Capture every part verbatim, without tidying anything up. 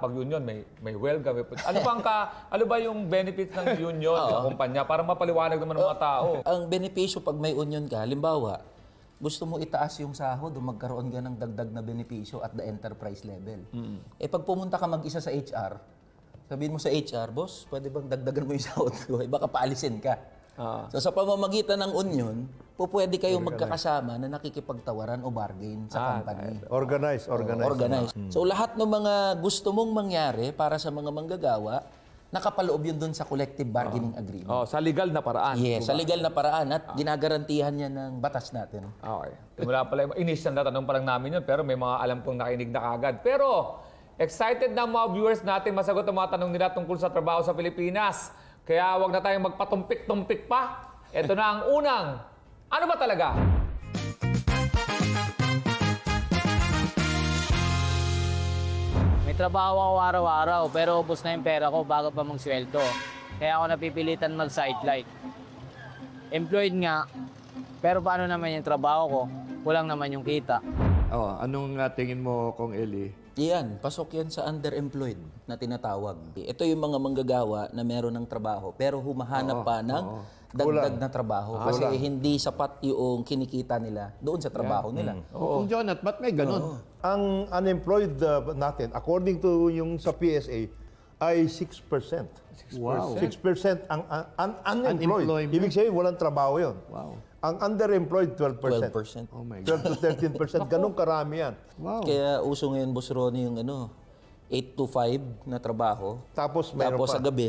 pag union, may, may welga. May, ano, bang ka, ano ba yung benefits ng union sa kumpanya para mapaliwanag naman ng mga tao? Ang benepisyo pag may union ka, halimbawa, gusto mo itaas yung sahod o magkaroon ka ng dagdag na benepisyo at the enterprise level. Mm. Eh pag pumunta ka mag-isa sa H R, sabihin mo sa H R, boss, pwede bang dagdagan mo yung sahod ko? Eh baka paalisin ka. Ah. So sa pamamagitan ng union, po pwede kayong magkakasama na nakikipagtawaran o bargain sa ah, company. Organize, organize. O, organize. Hmm. So lahat ng mga gusto mong mangyari para sa mga manggagawa, nakapaloob yun doon sa collective bargaining oh. agreement. Oh, sa legal na paraan. Yes, diba? Sa legal na paraan at ah. ginagarantihan yan ng batas natin. Okay. Wala pala, inis na tatanong pa lang namin yun, pero may mga alam kong nakinig na kagad. Pero, excited na mga viewers natin masagot ang mga tanong nila tungkol sa trabaho sa Pilipinas. Kaya wag na tayong magpatumpik-tumpik pa. Ito na ang unang, ano ba talaga? May trabaho ako araw-araw pero ubos na yung pera ko bago pa magsweldo. Kaya ako napipilitan mag-sideline. Employed nga, pero paano naman yung trabaho ko? Kulang naman yung kita. Oh, anong uh, tingin mo, Kong Eli? Yan, pasok yan sa underemployed na tinatawag. Ito yung mga manggagawa na meron ng trabaho pero humahanap oo, pa ng oo. dagdag na trabaho. Ah, kasi kulang. Hindi sapat yung kinikita nila doon sa trabaho yeah. nila. Mm. Oo. Kung Jonat, ba't may ganun? Oo. Ang unemployed uh, natin, according to yung sa P S A, ay six percent. Wow. six percent ang un- un- unemployed. Ibig sabihin, walang trabaho yun. Wow. Ang underemployed, twelve percent. twelve percent. Oh my God. twelve to thirteen percent. Ganun karami yan. Wow. Kaya uso ngayon, Boss Ronnie, yung ano, eight to five na trabaho. Tapos meron Tapos pa. sa gabi,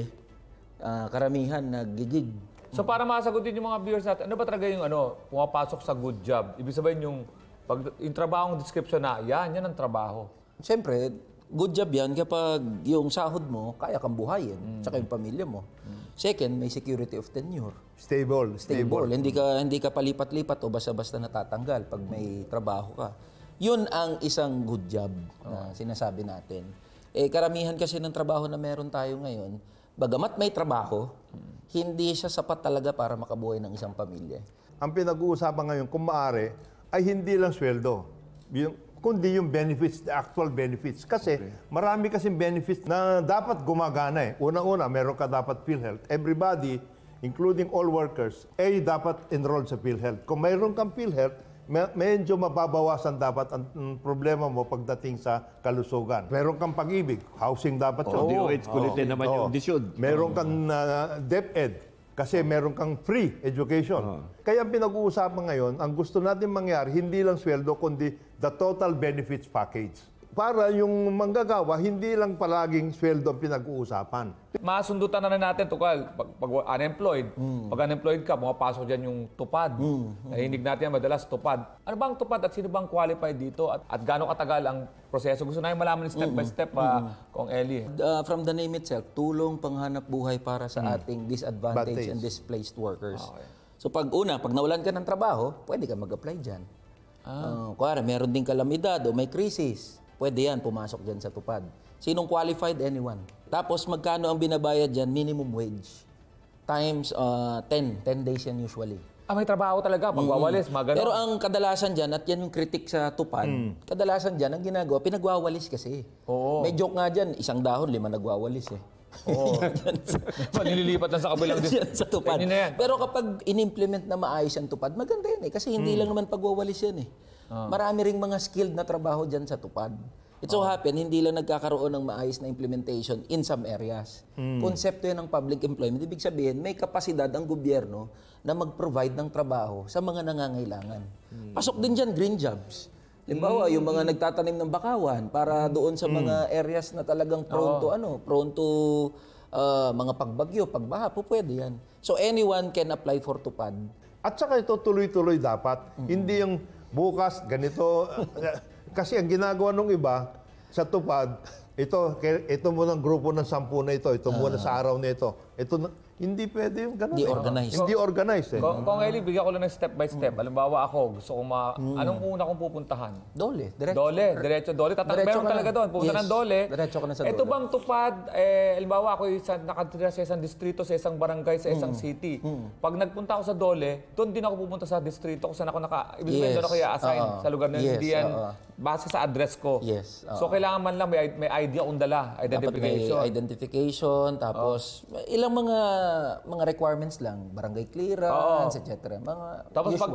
uh, karamihan nagigig. So para masagutin yung mga viewers natin, ano ba talaga yung ano, pumapasok sa good job? Ibig sabihin yung, pag, yung trabahong description na, yan, yan ang trabaho. Siyempre, good job yan kapag yung sahod mo, kaya kang buhayin, mm. tsaka yung pamilya mo. Mm. Second, may security of tenure. Stable. Stable. Stable. Hindi ka hindi ka palipat-lipat o basta-basta natatanggal pag may trabaho ka. Yun ang isang good job na sinasabi natin. Eh karamihan kasi ng trabaho na meron tayo ngayon, bagamat may trabaho, hindi siya sapat talaga para makabuhay ng isang pamilya. Ang pinag-uusapan ngayon, kung maaari, ay hindi lang sweldo. Yung, kundi yung benefits, the actual benefits. Kasi okay. marami kasing benefits na dapat gumagana eh. Una-una, meron ka dapat PhilHealth. Everybody, including all workers, ay dapat enrolled sa PhilHealth. Kung mayroon kang PhilHealth, medyo mababawasan dapat ang problema mo pagdating sa kalusugan. Meron kang pag-ibig, housing dapat oh, sa D O H, kulitin oh. naman oh. yung disyon. Meron kang uh, DepEd. Kasi meron kang free education. Uh-huh. Kaya ang pinag-uusapan ngayon, ang gusto natin mangyari, hindi lang sweldo, kundi the total benefits package. Para yung manggagawa, hindi lang palaging sweldo ang pinag-uusapan. Masundutan na na natin, Tukal, pag, pag unemployed, mm. pag unemployed ka, pumapasok dyan yung tupad. Mm. Nahinig natin madalas, tupad. Ano bang tupad at sino bang qualified dito? At, at gaano katagal ang proseso? Gusto namin malaman step mm. by step, mm. uh, Kong Eli. Uh, from the name itself, tulong panghanap buhay para sa mm. ating disadvantaged Advantage. and displaced workers. Okay. So pag una, pag nawalan ka ng trabaho, pwede ka mag-apply dyan. Ah. Uh, kuwari, meron din kalamidad o may krisis. Pwede yan, pumasok dyan sa tupad. Sinong qualified? Anyone. Tapos magkano ang binabayad dyan? Minimum wage. Times uh, ten. ten days yan usually. Ah, may trabaho talaga. Magwawalis, mm. magano. Pero ang kadalasan dyan, at yan yung kritik sa tupad, mm. kadalasan dyan, ang ginagawa, pinagwawalis kasi. Oo. May joke nga dyan, isang dahon, lima nagwawalis eh. Oo. Nililipat lang sa kabilang dis- sa tupad. Yan. Pero kapag in-implement na maayos ang tupad, maganda yan eh. Kasi hindi mm. lang naman pagwawalis yan eh. Oh. Marami ring mga skilled na trabaho dyan sa tupad. It so oh. happen, hindi lang nagkakaroon ng maayos na implementation in some areas. Mm. Konsepto yan ng public employment. Ibig sabihin, may kapasidad ang gobyerno na mag-provide ng trabaho sa mga nangangailangan. Mm. Pasok din dyan green jobs. Limbawa, mm. yung mga nagtatanim ng bakawan para doon sa mm. mga areas na talagang prone oh. to, ano, prone to uh, mga pagbagyo, pagbaha, po pwede yan. So anyone can apply for tupad. At saka ito tuloy-tuloy dapat. Mm. Hindi yung bukas, ganito. Kasi ang ginagawa ng iba, sa tupad, ito, ito muna ang grupo ng sampu na ito, ito muna uh, sa araw na ito. Ito, Hindi pwede yung ganun. Hindi eh. organized. Hindi organized eh. Kung, kung Eli, bigyan ko lang ng step by step. Halimbawa ako, gusto kong ma... Anong una kong pupuntahan? Dole, diretso. Dole, diretso Dole. Tatang, Diretso meron ka talaga na. doon. Pupunta Yes. ng Dole. Diretso ka na sa Ito Dole. bang tupad, eh, halimbawa ako isa, nakatira sa isang distrito, sa isang barangay, sa Mm. isang city. Pag nagpunta ako sa Dole, doon din ako pupunta sa distrito kung saan ako naka... Ibig sabihin, Yes. doon ako i-assign Oo. sa lugar na Yes, hindi yan oo. base sa address ko. Yes, oo. So, kailangan man lang may, may I D akong dala, Dapat may identification. identification, tapos ilang mga mga requirements lang, barangay clearance, et cetera. Mga Tapos pag usual.